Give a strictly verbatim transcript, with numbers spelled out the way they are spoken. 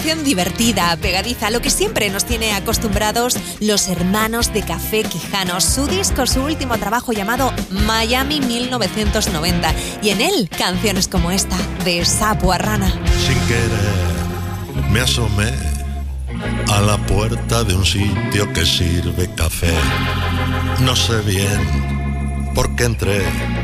canción divertida, pegadiza, lo que siempre nos tiene acostumbrados los hermanos de Café Quijano. Su disco, su último trabajo llamado Miami mil novecientos noventa. Y en él, canciones como esta, de Sapo a Rana. Sin querer, me asomé a la puerta de un sitio que sirve café. No sé bien por qué entré,